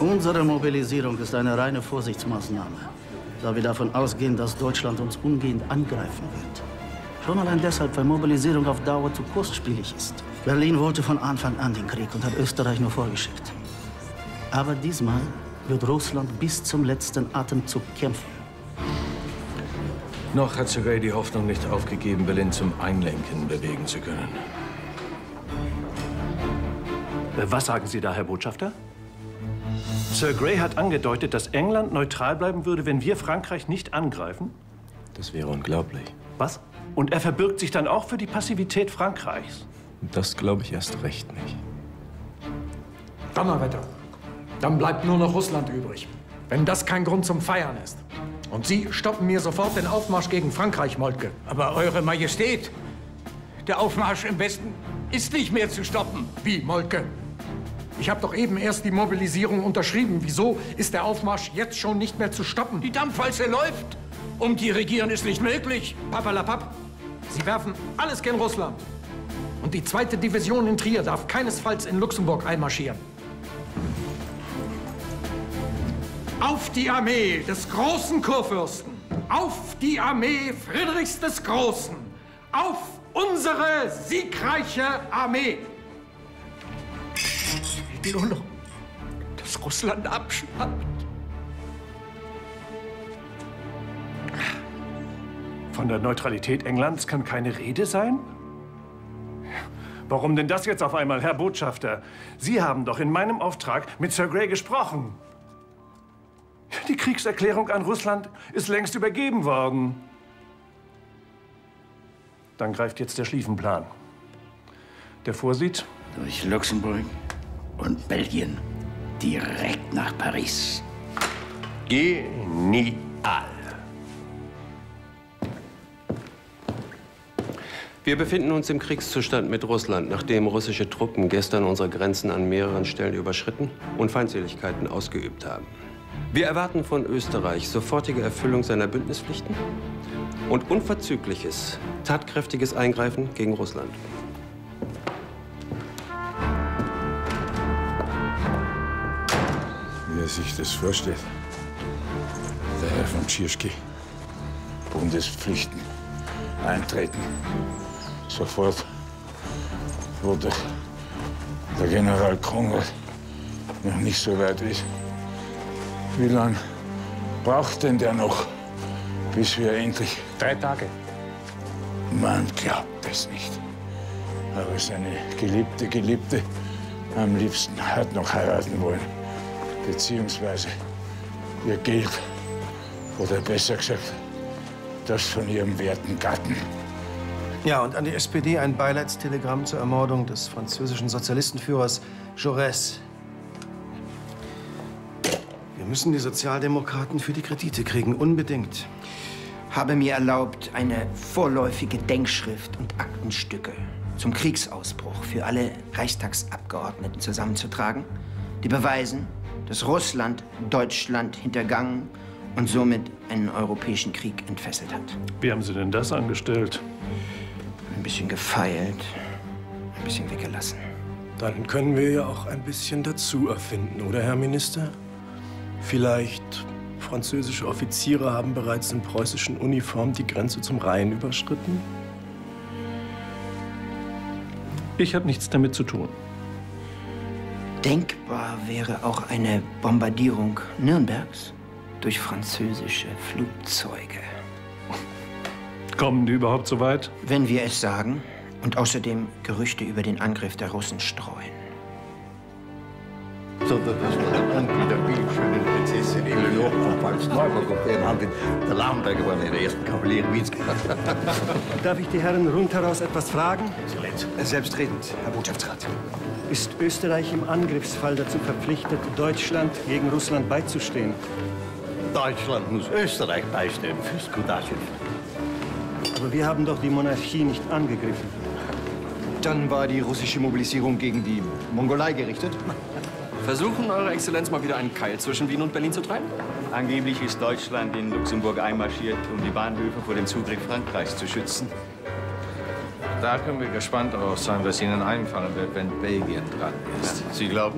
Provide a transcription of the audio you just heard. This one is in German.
Unsere Mobilisierung ist eine reine Vorsichtsmaßnahme, da wir davon ausgehen, dass Deutschland uns umgehend angreifen wird. Schon allein deshalb, weil Mobilisierung auf Dauer zu kostspielig ist. Berlin wollte von Anfang an den Krieg und hat Österreich nur vorgeschickt. Aber diesmal wird Russland bis zum letzten Atemzug kämpfen. Noch hat Sir Grey die Hoffnung nicht aufgegeben, Berlin zum Einlenken bewegen zu können. Was sagen Sie da, Herr Botschafter? Sir Grey hat angedeutet, dass England neutral bleiben würde, wenn wir Frankreich nicht angreifen. Das wäre unglaublich. Was? Und er verbirgt sich dann auch für die Passivität Frankreichs? Das glaube ich erst recht nicht. Donnerwetter. Dann bleibt nur noch Russland übrig. Wenn das kein Grund zum Feiern ist. Und Sie stoppen mir sofort den Aufmarsch gegen Frankreich, Moltke. Aber Eure Majestät, der Aufmarsch im Westen ist nicht mehr zu stoppen. Wie, Moltke? Ich habe doch eben erst die Mobilisierung unterschrieben. Wieso ist der Aufmarsch jetzt schon nicht mehr zu stoppen? Die Dampfwalze läuft. Umdirigieren ist nicht möglich. Papalapap. Sie werfen alles gen Russland. Und die 2. Division in Trier darf keinesfalls in Luxemburg einmarschieren. Auf die Armee des großen Kurfürsten! Auf die Armee Friedrichs des Großen! Auf unsere siegreiche Armee! Nur noch, dass Russland abschnappt. Von der Neutralität Englands kann keine Rede sein? Warum denn das jetzt auf einmal, Herr Botschafter? Sie haben doch in meinem Auftrag mit Sir Grey gesprochen. Die Kriegserklärung an Russland ist längst übergeben worden. Dann greift jetzt der Schlieffenplan. Der vorsieht: durch Luxemburg und Belgien direkt nach Paris. Genial. Wir befinden uns im Kriegszustand mit Russland, nachdem russische Truppen gestern unsere Grenzen an mehreren Stellen überschritten und Feindseligkeiten ausgeübt haben. Wir erwarten von Österreich sofortige Erfüllung seiner Bündnispflichten und unverzügliches, tatkräftiges Eingreifen gegen Russland. Wie er sich das vorstellt, der Herr von Tschirschky. Bundespflichten eintreten. Sofort, wo der General Konrad noch nicht so weit ist. Wie lange braucht denn der noch, bis wir endlich... 3 Tage. Man glaubt es nicht. Aber seine Geliebte am liebsten hat noch heiraten wollen. Beziehungsweise ihr Geld, oder besser gesagt, das von ihrem werten Gatten. Ja, und an die SPD ein Beileidstelegramm zur Ermordung des französischen Sozialistenführers Jaurès. Wir müssen die Sozialdemokraten für die Kredite kriegen, unbedingt. Habe mir erlaubt, eine vorläufige Denkschrift und Aktenstücke zum Kriegsausbruch für alle Reichstagsabgeordneten zusammenzutragen, die beweisen, dass Russland Deutschland hintergangen und somit einen europäischen Krieg entfesselt hat. Wie haben Sie denn das angestellt? Ein bisschen gefeilt, ein bisschen weggelassen. Dann können wir ja auch ein bisschen dazu erfinden, oder, Herr Minister? Vielleicht französische Offiziere haben bereits in preußischen Uniformen die Grenze zum Rhein überschritten? Ich habe nichts damit zu tun. Denkbar wäre auch eine Bombardierung Nürnbergs durch französische Flugzeuge. Kommen die überhaupt so weit? Wenn wir es sagen und außerdem Gerüchte über den Angriff der Russen streuen. So, das war dann wieder bildschöne Prinzessin Eleonore von Pfalz-Neuburg, auf deren Hand der Lauenberger war, der ersten Kavalier Wiens. Darf ich die Herren rundheraus etwas fragen? Exzellenz. Selbstredend, Herr Botschaftsrat. Ist Österreich im Angriffsfall dazu verpflichtet, Deutschland gegen Russland beizustehen? Deutschland muss Österreich beistehen, Fürst Kutaschew. Aber wir haben doch die Monarchie nicht angegriffen. Dann war die russische Mobilisierung gegen die Mongolei gerichtet? Versuchen, Eure Exzellenz, mal wieder einen Keil zwischen Wien und Berlin zu treiben? Angeblich ist Deutschland in Luxemburg einmarschiert, um die Bahnhöfe vor dem Zugriff Frankreichs zu schützen. Da können wir gespannt darauf sein, was Ihnen einfallen wird, wenn Belgien dran ist. Sie glauben?